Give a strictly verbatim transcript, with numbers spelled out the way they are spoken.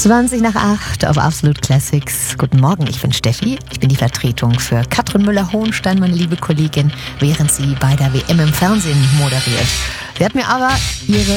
zwanzig nach acht auf Absolute Classics. Guten Morgen, ich bin Steffi. Ich bin die Vertretung für Katrin Müller-Hohenstein, meine liebe Kollegin, während sie bei der W M im Fernsehen moderiert. Sie hat mir aber ihre